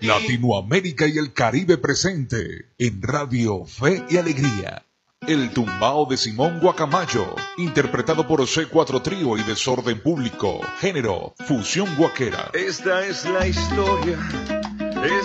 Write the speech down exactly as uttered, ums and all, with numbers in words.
Latinoamérica y el Caribe presente en Radio Fe y Alegría. El tumbao de Simón Guacamayo, interpretado por C cuatro Trío y Desorden Público. Género, fusión guaquera. Esta es la historia